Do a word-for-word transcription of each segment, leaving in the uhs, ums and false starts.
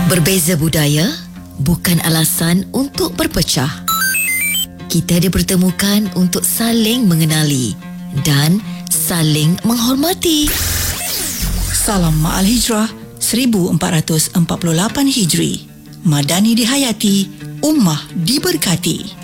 Berbeza budaya bukan alasan untuk berpecah. Kita dipertemukan untuk saling mengenali dan saling menghormati. Salam Ma'al Hijrah seribu empat ratus empat puluh lapan Hijri. Madani dihayati, ummah diberkati.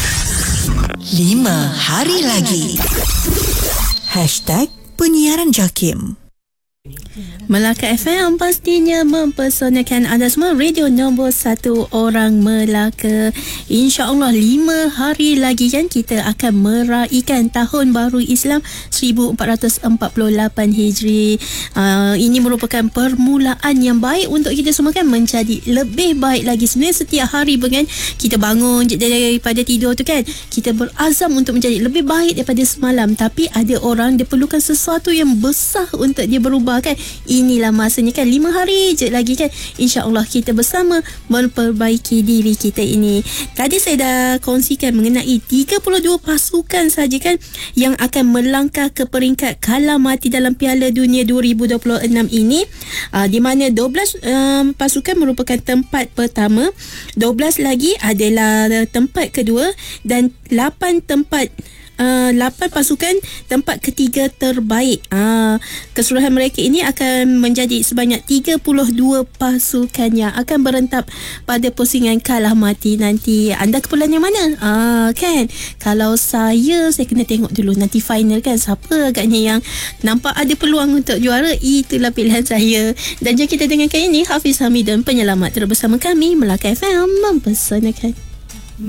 Lima hari lagi. Hashtag Penyiaran Jakim. Melaka F M pastinya mempesonakan anda semua. Radio nombor satu orang Melaka. InsyaAllah lima hari lagi kan kita akan meraihkan Tahun Baru Islam seribu empat ratus empat puluh lapan Hijri. uh, Ini merupakan permulaan yang baik untuk kita semua kan, menjadi lebih baik lagi. Sebenarnya setiap hari pun kan kita bangun daripada tidur tu kan, kita berazam untuk menjadi lebih baik daripada semalam. Tapi ada orang dia perlukan sesuatu yang besar untuk dia berubah kan. Inilah masanya kan, lima hari je lagi kan, InsyaAllah kita bersama memperbaiki diri kita ini. Tadi saya dah kongsikan mengenai tiga puluh dua pasukan saja kan yang akan melangkah ke peringkat kalah mati dalam Piala Dunia dua ribu dua puluh enam ini, uh, di mana dua belas um, pasukan merupakan tempat pertama, dua belas lagi adalah tempat kedua dan lapan tempat Uh, lapan pasukan tempat ketiga terbaik. Uh, keseluruhan mereka ini akan menjadi sebanyak tiga puluh dua pasukan yang akan berentap pada pusingan kalah mati nanti. Anda kepulan yang mana? Uh, kan? Kalau saya, saya kena tengok dulu nanti final kan, siapa agaknya yang nampak ada peluang untuk juara. Itulah pilihan saya. Dan jom kita dengarkan ini Hafiz Hamidun penyelamat. Terus bersama kami Melaka F M mempersanakan.